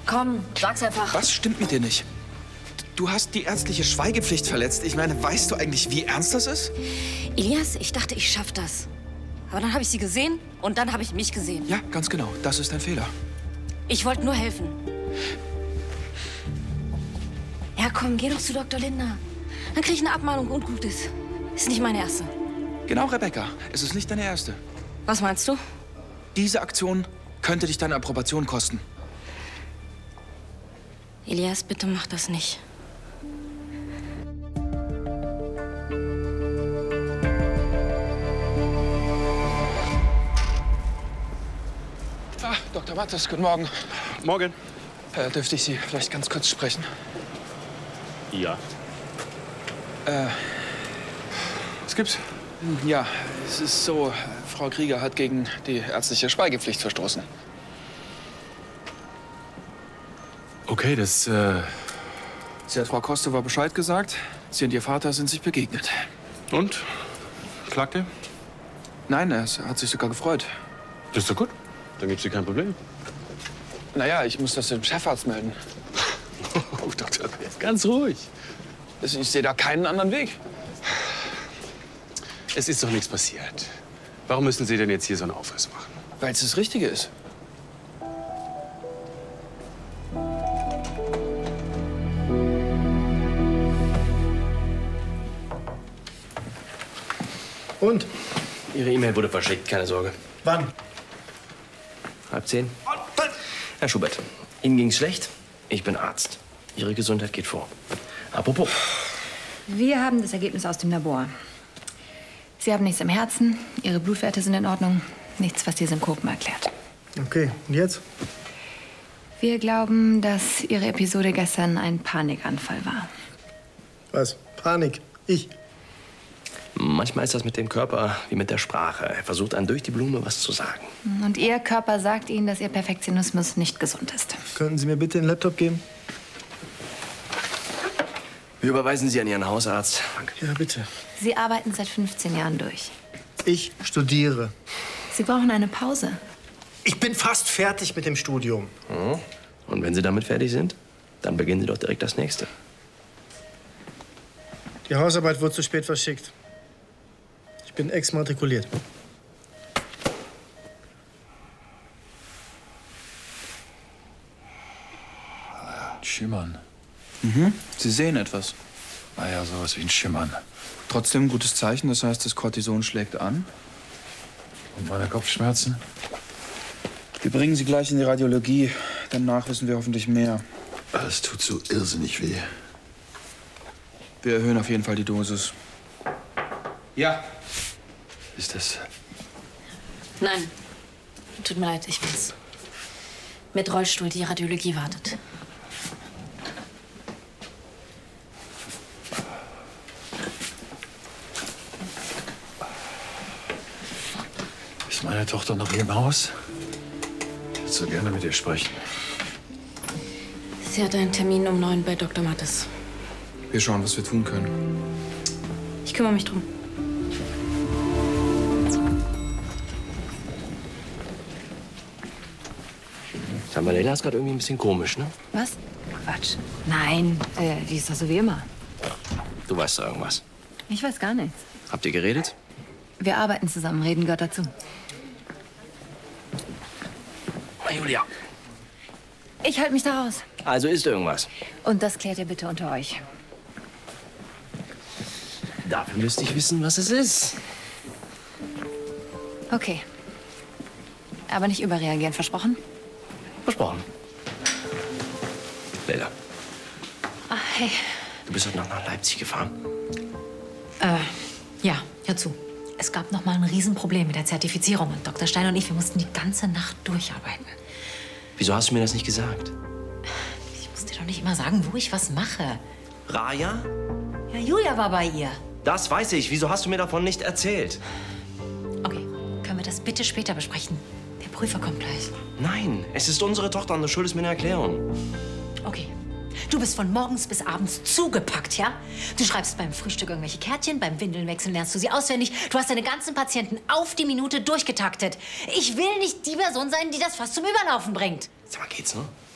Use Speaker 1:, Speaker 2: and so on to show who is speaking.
Speaker 1: Komm, sag's einfach.
Speaker 2: Was stimmt mit dir nicht? Du hast die ärztliche Schweigepflicht verletzt. Ich meine, weißt du eigentlich, wie ernst das ist?
Speaker 1: Elias, ich dachte, ich schaff das. Aber dann habe ich sie gesehen und dann habe ich mich gesehen.
Speaker 2: Ja, ganz genau. Das ist dein Fehler.
Speaker 1: Ich wollte nur helfen. Ja, komm, geh doch zu Dr. Lindner. Dann krieg ich eine Abmahnung und gut ist. Ist nicht meine erste.
Speaker 2: Genau, Rebecca. Es ist nicht deine erste.
Speaker 1: Was meinst du?
Speaker 2: Diese Aktion könnte dich deine Approbation kosten.
Speaker 1: Elias, bitte mach das nicht.
Speaker 2: Ah, Dr. Mattes, guten Morgen.
Speaker 3: Morgen.
Speaker 2: Dürfte ich Sie vielleicht ganz kurz sprechen?
Speaker 3: Ja. Was gibt's?
Speaker 2: Ja, es ist so, Frau Krieger hat gegen die ärztliche Schweigepflicht verstoßen.
Speaker 3: Okay, das,
Speaker 2: Sie hat Frau Kostova Bescheid gesagt. Sie und ihr Vater sind sich begegnet.
Speaker 3: Und? Klagt er?
Speaker 2: Nein, er hat sich sogar gefreut.
Speaker 3: Das ist doch gut. Dann gibt's hier kein Problem.
Speaker 2: Naja, ich muss das dem Chefarzt melden.
Speaker 3: Oh, Dr. Bär, ganz ruhig.
Speaker 2: Ich sehe da keinen anderen Weg.
Speaker 3: Es ist doch nichts passiert. Warum müssen Sie denn jetzt hier so einen Aufriss machen?
Speaker 2: Weil es das Richtige ist.
Speaker 4: Und?
Speaker 5: Ihre E-Mail wurde verschickt, keine Sorge.
Speaker 4: Wann?
Speaker 5: 9:30. Herr Schubert, Ihnen ging's schlecht. Ich bin Arzt. Ihre Gesundheit geht vor. Apropos.
Speaker 6: Wir haben das Ergebnis aus dem Labor. Sie haben nichts im Herzen, Ihre Blutwerte sind in Ordnung. Nichts, was die Synkopen erklärt.
Speaker 4: Okay, und jetzt?
Speaker 6: Wir glauben, dass Ihre Episode gestern ein Panikanfall war.
Speaker 4: Was? Panik? Ich?
Speaker 5: Manchmal ist das mit dem Körper wie mit der Sprache. Er versucht einem durch die Blume was zu sagen.
Speaker 6: Und Ihr Körper sagt Ihnen, dass Ihr Perfektionismus nicht gesund ist.
Speaker 4: Könnten Sie mir bitte den Laptop geben?
Speaker 5: Wir überweisen Sie an Ihren Hausarzt. Danke.
Speaker 4: Ja, bitte.
Speaker 6: Sie arbeiten seit 15 Jahren durch.
Speaker 4: Ich studiere.
Speaker 6: Sie brauchen eine Pause.
Speaker 4: Ich bin fast fertig mit dem Studium.
Speaker 5: Hm? Und wenn Sie damit fertig sind, dann beginnen Sie doch direkt das nächste.
Speaker 4: Die Hausarbeit wurde zu spät verschickt. Ich bin exmatrikuliert.
Speaker 7: Schimmern.
Speaker 2: Mhm. Sie sehen etwas.
Speaker 7: Naja, sowas wie ein Schimmern.
Speaker 2: Trotzdem ein gutes Zeichen, das heißt, das Cortison schlägt an.
Speaker 7: Und meine Kopfschmerzen?
Speaker 2: Wir bringen Sie gleich in die Radiologie. Danach wissen wir hoffentlich mehr.
Speaker 7: Das tut so irrsinnig weh.
Speaker 2: Wir erhöhen auf jeden Fall die Dosis. Ja.
Speaker 7: Ist das...
Speaker 1: Nein. Tut mir leid, ich bin's. Mit Rollstuhl, die Radiologie wartet.
Speaker 7: Ist meine Tochter noch hier im Haus? Ich würde so gerne mit ihr sprechen.
Speaker 1: Sie hat einen Termin um 9 bei Dr. Mattes.
Speaker 2: Wir schauen, was wir tun können.
Speaker 1: Ich kümmere mich drum.
Speaker 5: Sag mal, Leila ist gerade irgendwie ein bisschen komisch, ne?
Speaker 6: Was? Quatsch. Nein, die ist doch so wie immer.
Speaker 5: Du weißt doch irgendwas.
Speaker 6: Ich weiß gar nichts.
Speaker 5: Habt ihr geredet?
Speaker 6: Wir arbeiten zusammen, reden gehört dazu.
Speaker 5: Na, Julia.
Speaker 6: Ich halte mich da raus.
Speaker 5: Also ist irgendwas.
Speaker 6: Und das klärt ihr bitte unter euch.
Speaker 5: Dafür müsste ich wissen, was es ist.
Speaker 6: Okay. Aber nicht überreagieren, versprochen?
Speaker 5: Versprochen. Leila,
Speaker 6: Ah, hey.
Speaker 5: du bist heute noch nach Leipzig gefahren.
Speaker 8: Ja, hör zu. Es gab noch mal ein Riesenproblem mit der Zertifizierung. Und Dr. Stein und ich, wir mussten die ganze Nacht durcharbeiten.
Speaker 5: Wieso hast du mir das nicht gesagt?
Speaker 8: Ich muss dir doch nicht immer sagen, wo ich was mache.
Speaker 5: Raja?
Speaker 8: Ja, Julia war bei ihr.
Speaker 5: Das weiß ich. Wieso hast du mir davon nicht erzählt?
Speaker 8: Okay, können wir das bitte später besprechen? Der Prüfer kommt gleich.
Speaker 5: Nein, es ist unsere Tochter und du schuldest mir eine Erklärung.
Speaker 8: Okay. Du bist von morgens bis abends zugepackt, ja? Du schreibst beim Frühstück irgendwelche Kärtchen, beim Windelnwechseln lernst du sie auswendig. Du hast deine ganzen Patienten auf die Minute durchgetaktet. Ich will nicht die Person sein, die das fast zum Überlaufen bringt.
Speaker 5: Sag mal, geht's, ne?